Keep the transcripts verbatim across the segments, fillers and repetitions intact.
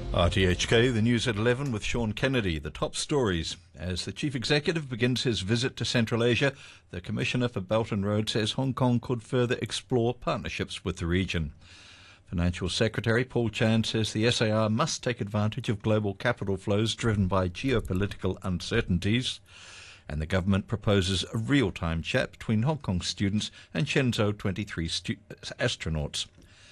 R T H K, the news at eleven with Sean Kennedy. The top stories. As the Chief Executive begins his visit to Central Asia, the Commissioner for Belt and Road says Hong Kong could further explore partnerships with the region. Financial Secretary Paul Chan says the S A R must take advantage of global capital flows driven by geopolitical uncertainties. And the government proposes a real-time chat between Hong Kong students and Shenzhou twenty-three stu- astronauts.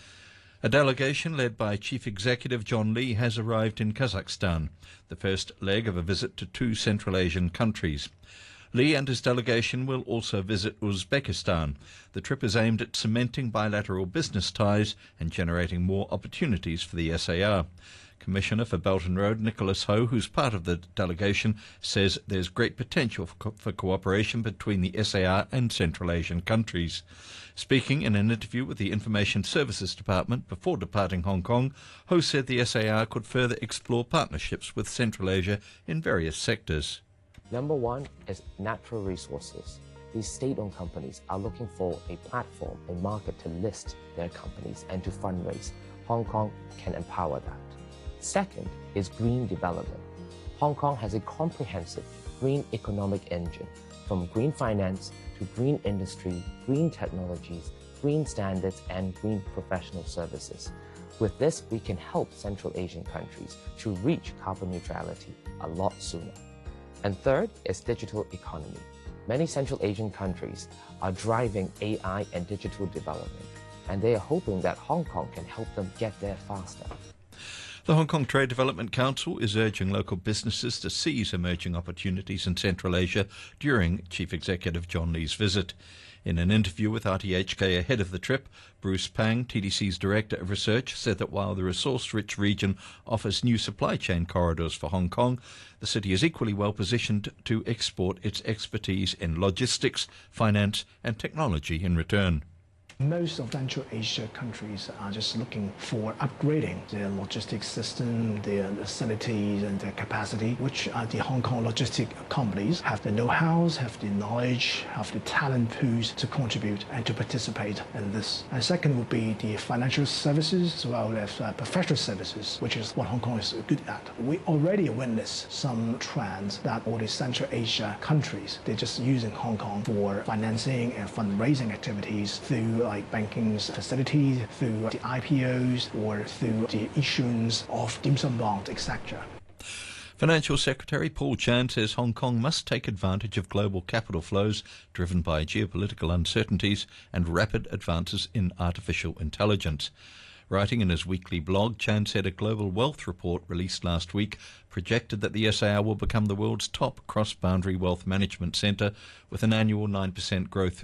A delegation led by Chief Executive John Lee has arrived in Kazakhstan, the first leg of a visit to two Central Asian countries. Lee and his delegation will also visit Uzbekistan. The trip is aimed at cementing bilateral business ties and generating more opportunities for the S A R. Commissioner for Belt and Road Nicholas Ho, who's part of the delegation, says there's great potential for, co- for cooperation between the S A R and Central Asian countries. Speaking in an interview with the Information Services Department before departing Hong Kong, Ho said the S A R could further explore partnerships with Central Asia in various sectors. Number one is natural resources. These state-owned companies are looking for a platform, a market to list their companies and to fundraise. Hong Kong can empower that. Second is green development. Hong Kong has a comprehensive green economic engine, from green finance to green industry, green technologies, green standards, and green professional services. With this, we can help Central Asian countries to reach carbon neutrality a lot sooner. And third is digital economy. Many Central Asian countries are driving A I and digital development, and they are hoping that Hong Kong can help them get there faster. The Hong Kong Trade Development Council is urging local businesses to seize emerging opportunities in Central Asia during Chief Executive John Lee's visit. In an interview with R T H K ahead of the trip, Bruce Pang, T D C's Director of Research, said that while the resource-rich region offers new supply chain corridors for Hong Kong, the city is equally well positioned to export its expertise in logistics, finance and technology in return. Most of Central Asia countries are just looking for upgrading their logistics system, their facilities and their capacity, which uh, the Hong Kong logistic companies have the know-how, have the knowledge, have the talent pools to contribute and to participate in this. And second would be the financial services as well as uh, professional services, which is what Hong Kong is good at. We already witnessed some trends that all the Central Asia countries, they're just using Hong Kong for financing and fundraising activities through like banking facilities, through the I P Os, or through the issuance of dim sum bonds, et cetera. Financial Secretary Paul Chan says Hong Kong must take advantage of global capital flows driven by geopolitical uncertainties and rapid advances in artificial intelligence. Writing in his weekly blog, Chan said a global wealth report released last week projected that the S A R will become the world's top cross-boundary wealth management centre with an annual nine percent growth